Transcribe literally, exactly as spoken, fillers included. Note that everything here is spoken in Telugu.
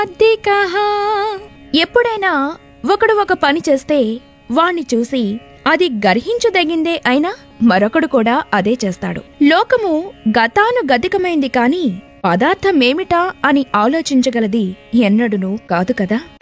అద్దికహా. ఎప్పుడైనా ఒకడు ఒక పని చేస్తే వాణ్ణి చూసి అది గర్హించదగిందే అయినా మరొకడు కూడా అదే చేస్తాడు. లోకము గతానుగతికమైంది కాని పదార్థమేమిటా అని ఆలోచించగలది ఎన్నడునూ కాదు కదా.